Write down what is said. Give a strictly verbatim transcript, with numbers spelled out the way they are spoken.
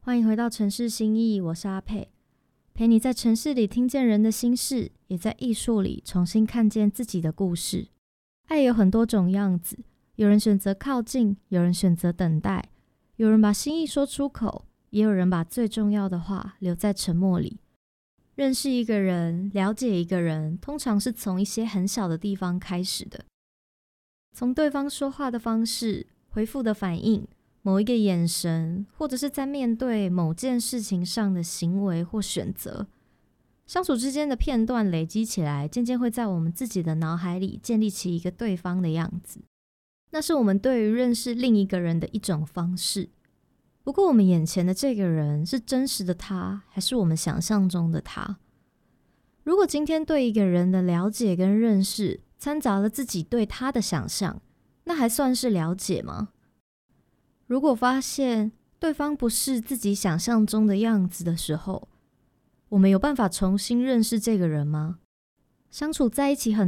欢迎回到城市心意，我是阿佩，陪你在城市里听见人的心事，也在艺术里重新看见自己的故事。爱有很多种样子，有人选择靠近，有人选择等待，有人把心意说出口，也有人把最重要的话留在沉默里。认识一个人，了解一个人，通常是从一些很小的地方开始的，从对方说话的方式、回复的反应、某一个眼神，或者是在面对某件事情上的行为或选择，相处之间的片段累积起来，渐渐会在我们自己的脑海里建立起一个对方的样子。那是我们对于认识另一个人的一种方式。不过我们眼前的这个人是真实的他，还是我们想象中的他？如果今天对一个人的了解跟认识掺杂了自己对他的想象，那还算是了解吗？如果发现对方不是自己想象中的样子的时候，我们有办法重新认识这个人吗？相处在一起很